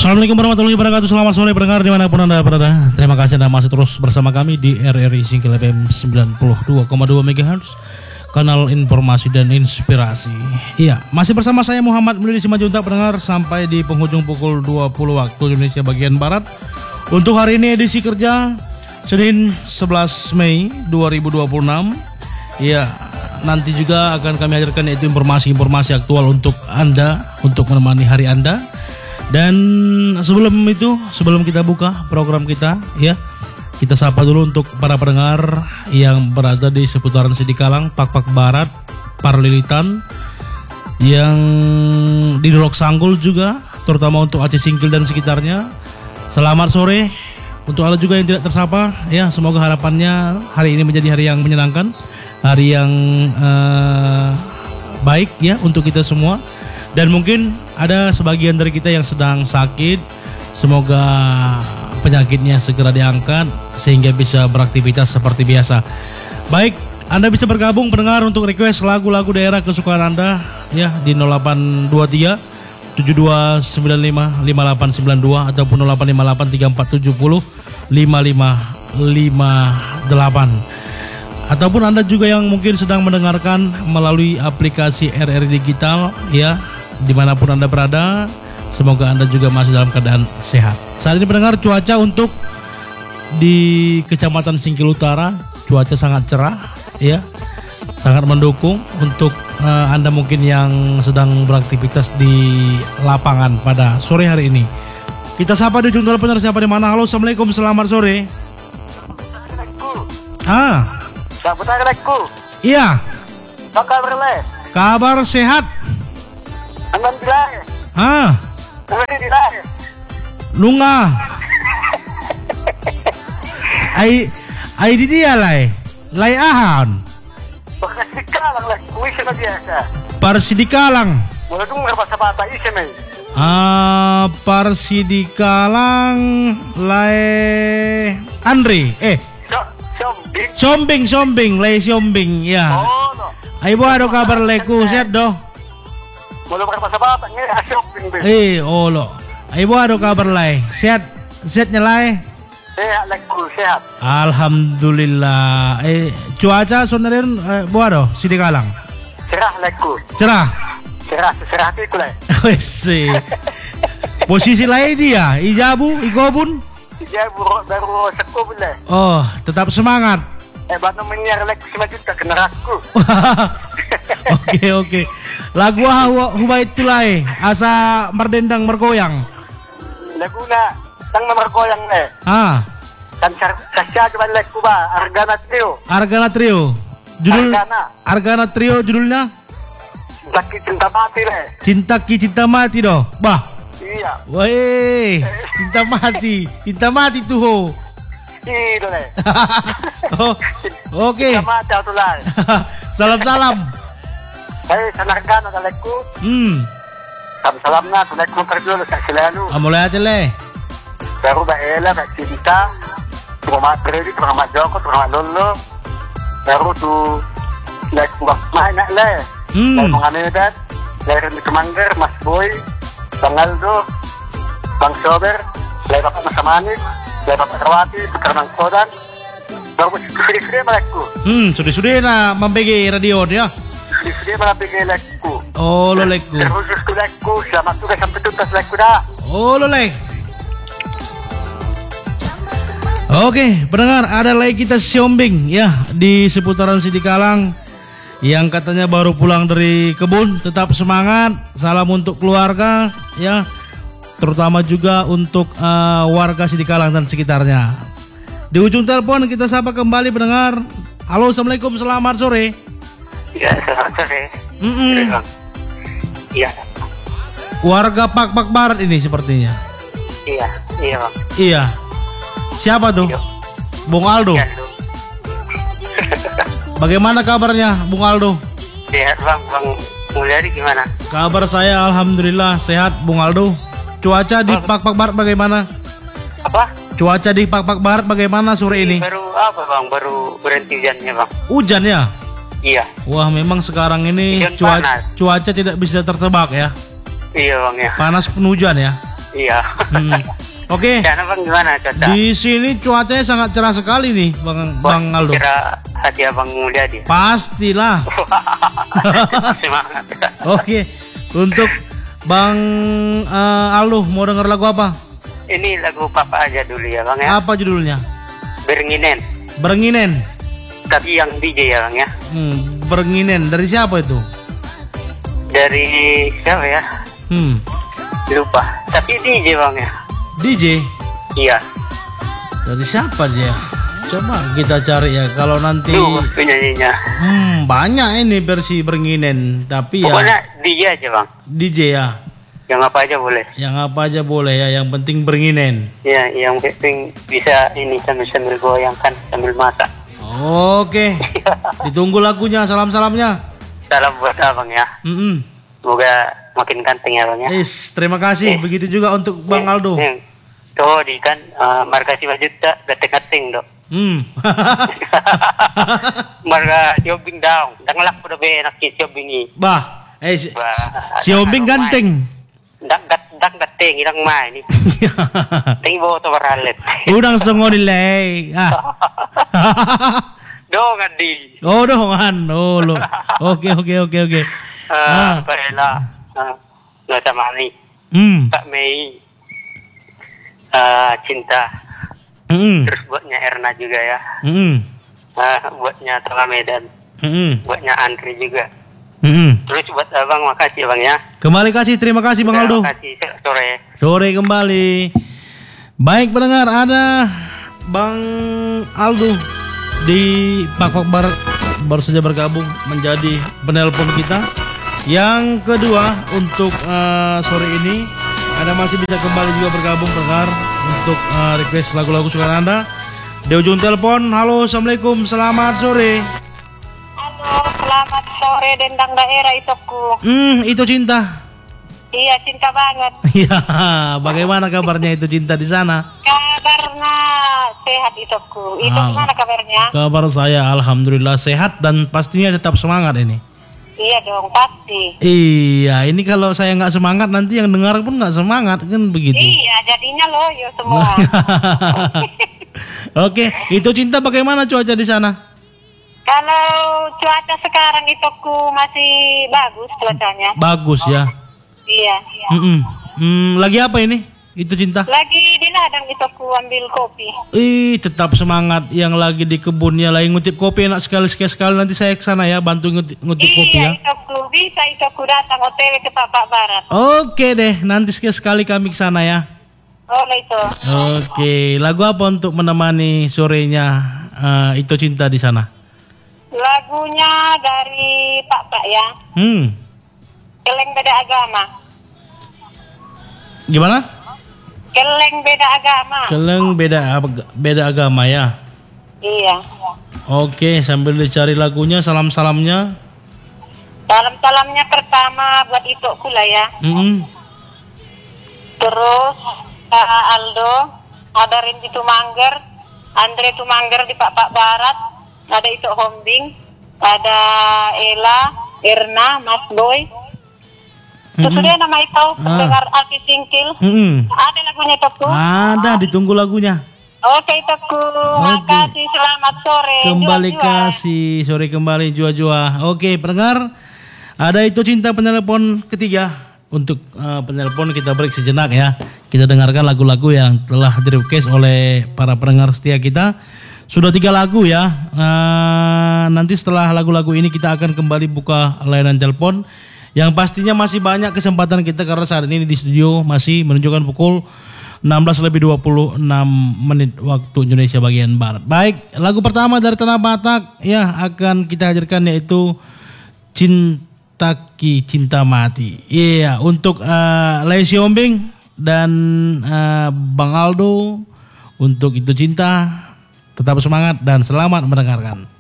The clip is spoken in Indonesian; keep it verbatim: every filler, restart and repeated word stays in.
Assalamualaikum warahmatullahi wabarakatuh. Selamat sore pendengar dimanapun Anda berada. Terima kasih Anda masih terus bersama kami di R R I Singkil F M sembilan puluh dua koma dua MHz, kanal informasi dan inspirasi. Iya, masih bersama saya Muhammad Mulidi Simajuntak pendengar sampai di penghujung pukul dua puluh waktu Indonesia bagian Barat. Untuk hari ini edisi kerja Senin sebelas Mei dua ribu dua puluh enam. Iya, nanti juga akan kami hadirkan yaitu informasi-informasi aktual untuk Anda, untuk menemani hari Anda. Dan sebelum itu, sebelum kita buka program kita, ya, kita sapa dulu untuk para pendengar yang berada di seputaran Sidikalang, Pak-Pak Barat, Parlilitan, yang di Dolok Sanggul juga, terutama untuk Aceh Singkil dan sekitarnya. Selamat sore untuk Anda juga yang tidak tersapa, ya. Semoga harapannya hari ini menjadi hari yang menyenangkan, hari yang uh, baik, ya, untuk kita semua. Dan mungkin ada sebagian dari kita yang sedang sakit. Semoga penyakitnya segera diangkat sehingga bisa beraktivitas seperti biasa. Baik, Anda bisa bergabung pendengar untuk request lagu-lagu daerah kesukaan Anda, ya, di nol delapan dua tiga tujuh dua sembilan lima lima delapan sembilan dua ataupun nol delapan lima delapan tiga empat tujuh nol lima lima lima delapan. Ataupun Anda juga yang mungkin sedang mendengarkan melalui aplikasi R R I Digital, ya, dimanapun Anda berada, semoga Anda juga masih dalam keadaan sehat. Saat ini pendengar, cuaca untuk di Kecamatan Singkil Utara, cuaca sangat cerah, ya, sangat mendukung untuk uh, Anda mungkin yang sedang beraktivitas di lapangan pada sore hari ini. Kita sapa di ujung telepon, siapa di mana? Halo, assalamualaikum, selamat sore. Ah, Assalamualaikum. Iya. Apa kabar le? Kabar sehat. Alhamdulillah. Ah. Alhamdulillah. Lunga. Ai ai di dia lai. Lai ahan. Bakal Sidikalang lah, kuwi sana biasa. Par Sidikalang. Mula dong berbahasa-bahasa isi men. Ah, par Sidikalang lai Andri. Eh, So, sombing. Sombing sombing lai sombing ya. Oh no. Ai bo ado kabar leku set do. Mula berbahasa-bahasa nge sombing be. Eh, olo. Ai bo ado kabar lai. Sehat sehatnya lai. Sehat leku, sehat. Alhamdulillah. Eh, cuaca sonerin eh, bo ado Sidikalang. Cerah leku. Cerah. Cerah, cerah tiku le. Wes. Posisi lain dia, ijabu, igobun. Dia baru baru seku boleh. Oh, tetap semangat. Eh, bano menyiar leku semacam tak kena rasku. Oke oke. Lagu ah huba itu lai, asa merdendang mergoyang. Lagu na tang nomor goyang le. Ah, Kan kasya coba leku ba, Argana Trio. Argana Trio. Judul Argana. Argana Trio judulnya Sakit cinta mati le. Cinta Ki Cinta Mati doh. Bah. Iya. Weh, cinta mati, cinta mati tuh ho. Itu le. Oh, oke. Cinta mati atau lah. Salam salam. Hei, sanarkan ada leku. Hmm. Salam salam na, tu leku pergi sa selalu. Amulai aja le. Baru ba ela, ba cinta. Rumah Tredi, rumah Joko, rumah Lolo. Baru tu leku mana le. Hmm. Leku Ngamedan, leku di Kemanggar, Mas Boy, Bang Aldo, Bang Sober, leku Bapak Masamanik, leku Bapak Rawati, Tukar Bang Kodan. Baru sedih-sedih leku. Hmm, sudah-sudah na membagi radio dia. Sedih malah pergi leku. Oh, lo leku. Terkhusus tu leku, selamat tugas sampai tuntas leku dah. Oh, lo lek. Oke, pendengar, ada lagi kita Siombing ya di seputaran Sidikalang yang katanya baru pulang dari kebun. Tetap semangat. Salam untuk keluarga ya, terutama juga untuk uh, warga Sidikalang dan sekitarnya. Di ujung telepon kita sapa kembali pendengar. Halo, assalamualaikum, selamat sore. Ya, selamat sore. Mm-mm. Iya, Warga Pak-Pak Barat ini sepertinya. iya, iya bang. Iya. Siapa tuh? Iya. Bung Aldo. Iya, Bang. Bagaimana kabarnya Bung Aldo? Sehat bang, bang Mulyadi gimana? Kabar saya alhamdulillah sehat Bung Aldo. Cuaca di Pak-Pak Barat bagaimana? Apa? Cuaca di Pak-Pak Barat bagaimana sore ini? Baru apa bang? Baru berhenti hujannya bang. Hujan ya? Iya. Wah, memang sekarang ini Hujan cuaca, panas. cuaca tidak bisa tertebak ya. Iya bang ya. Panas pun hujan ya. Iya. Hmm. Oke. Sana bang gimana cuaca? Di sini cuacanya sangat cerah sekali nih, Bang Wah, Bang Aldo. Kira hati abang mulia dia. Pastilah. Semangat. Oke. Untuk Bang uh, Aldo mau denger lagu apa? Ini lagu papa aja dulu ya bang ya. Apa judulnya? Bernginen. Berenginen. Tapi yang D J ya bang ya. Hmm, Berenginen dari siapa itu? Dari siapa ya? Hmm. Lupa. Tapi D J bang ya. D J. Iya. Dari siapa dia? Coba kita cari ya. Kalau nanti Tuh penyanyinya. hmm, banyak ini versi Berenginen, tapi Pokoknya ya D J aja bang. D J ya. Yang apa aja boleh. Yang apa aja boleh ya, yang penting Berenginen. Ya, yang penting bisa ini sambil-sambil goyangkan sambil masak. Oke. Ditunggu lagunya, salam-salamnya. Salam buat abang ya. Mm-mm. Semoga makin ganteng ya bang ya. Is, terima kasih. Eh. Begitu juga untuk Bang Aldo. Eh, Tuh di kan uh, marga si Wajuta gateng-gateng dok. Hmm. Marga si Obing daw. Danglak ko na ba enak si Obing i. Bah, eh si, Bah, si Obing ganteng. Dak gat dak gateng ilang main ni. Ting bo to baralet. Udang songo nila eh. Ah. Do ngadi. Oh, dongan. Oh, lo. Oke, oke, oke, oke. Ah, paela. Ah, no sama ni. Hmm. Kak Mei. Ah, cinta. Hmm. Terus buatnya Erna juga ya. Hmm. Ah, buatnya Tengah Medan. Hmm. Buatnya Andri juga. Hmm. Terus buat abang makasih bang ya. Kembali kasih, terima kasih Bang Aldo. Terima kasih sore. Sore kembali. Baik pendengar, ada Bang Aldo di Pakpak Barat baru saja bergabung menjadi penelpon kita. Yang kedua untuk uh, sore ini Anda masih bisa kembali juga bergabung pendengar untuk uh, request lagu-lagu suara Anda di ujung telepon. Halo, assalamualaikum, selamat sore. Halo, selamat sore Dendang daerah itoku. Hmm, itu cinta. Iya, cinta banget. Iya, bagaimana kabarnya itu cinta di sana? Kabarnya sehat itoku. Itu Ah. gimana kabarnya? Kabar saya alhamdulillah sehat dan pastinya tetap semangat ini. Iya dong, pasti. Iya, ini kalau saya nggak semangat nanti yang dengar pun nggak semangat kan begitu. Iya, jadinya loh yo semua. Oke, itu cinta bagaimana cuaca di sana? Kalau cuaca sekarang itoku masih bagus cuacanya. Bagus ya. Iya. Mm-mm. Hmm, lagi apa ini? Itu cinta. Lagi di ladang itoku ambil kopi. Ih, tetap semangat yang lagi di kebunnya lagi ngutip kopi enak sekali sekali sekali nanti saya ke sana ya bantu ngutip, ngutip kopi ya. Iya, itoku bisa itoku datang O T W ke Pakpak Barat. Oke deh, nanti sekali sekali kami ke sana ya. Oleh itu. Oke, lagu apa untuk menemani sorenya uh, itu cinta di sana? Lagunya dari Pak Pak ya. Hmm, Keleng beda agama. gimana? Keleng beda agama. Keleng beda ag- beda agama ya. Iya. Oke, sambil dicari lagunya, salam-salamnya. Salam-salamnya pertama buat itu pula ya. Mm-mm. Terus Kak Aldo, ada Renji Tumangger, Andre Tumangger di Pakpak Barat, ada itu Hombing, ada Ela, Erna, Mas Boy. Mm-mm. Sudah nama itu pendengar Alfi Singkil. Mm-mm. Ada lagunya Toku. Ada, ditunggu lagunya. Oke Toku, makasih, selamat sore. Kembali Jua-jua. kasih, sore kembali jua-jua. Oke, pendengar, ada itu cinta penelpon ketiga. Untuk uh, penelpon kita break sejenak ya. Kita dengarkan lagu-lagu yang telah di-request oleh para pendengar setia kita. Sudah tiga lagu ya. Uh, nanti setelah lagu-lagu ini kita akan kembali buka layanan telepon. Yang pastinya masih banyak kesempatan kita karena saat ini di studio masih menunjukkan pukul enam belas lebih dua puluh enam menit waktu Indonesia bagian Barat. Baik, lagu pertama dari Tanah Batak ya akan kita hadirkan yaitu Cintaki Cinta Mati. Iya, untuk uh, Lei Siombing dan uh, Bang Aldo untuk itu cinta. Tetap semangat dan selamat mendengarkan.